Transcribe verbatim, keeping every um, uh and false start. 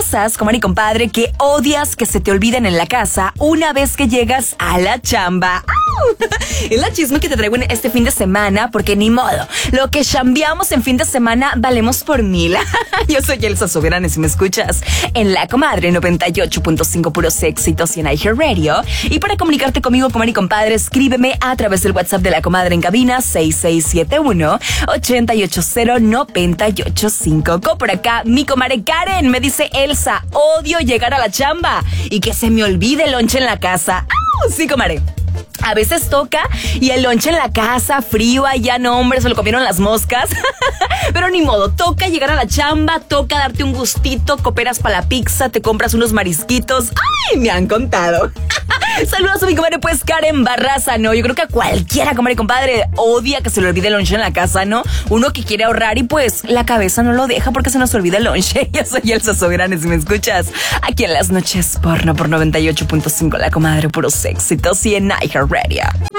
cosas, comadre y compadre, que odias que se te olviden en la casa una vez que llegas a la chamba. ¡Au! Es la chisme que te traigo en este fin de semana, porque ni modo, lo que chambeamos en fin de semana valemos por mil. Yo soy Elsa Soberana, si me escuchas en La Comadre noventa y ocho punto cinco puros éxitos y en iHeartRadio. Y para comunicarte conmigo, comadre y compadre, escríbeme a través del WhatsApp de La Comadre en cabina seis seis siete uno, ocho ocho cero, nueve ocho cinco. Por acá, mi comadre Karen me dice: Elsa, odio llegar a la chamba y que se me olvide el lonche en la casa. ¡Au! Sí, comadre. A veces toca y el lonche en la casa, frío, allá no, hombre, se lo comieron las moscas. Pero ni modo, toca llegar a la chamba, toca darte un gustito, cooperas para la pizza, te compras unos marisquitos. ¡Ay, me han contado! Saludos a mi comadre, pues, Karen Barraza, ¿no? Yo creo que a cualquiera, comadre y compadre, odia que se le olvide el lonche en la casa, ¿no? Uno que quiere ahorrar y, pues, la cabeza no lo deja porque se nos olvida el lonche. Yo soy Elsa Soberana, si me escuchas aquí en las noches porno por noventa y ocho punto cinco, La Comadre, puros éxitos y en iHeartRadio.